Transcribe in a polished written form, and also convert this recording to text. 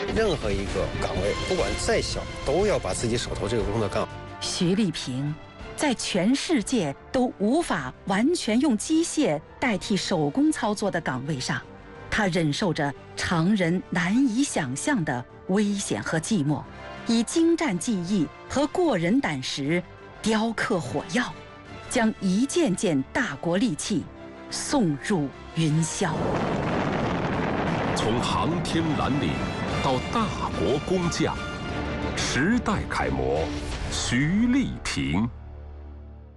任何一个岗位，不管再小，都要把自己手头这个工作干好。 徐丽萍在全世界都无法完全用机械代替手工操作的岗位上，她忍受着常人难以想象的危险和寂寞，以精湛技艺和过人胆识雕刻火药，将一件件大国利器送入云霄。 从航天蓝领到大国工匠，时代楷模徐丽萍。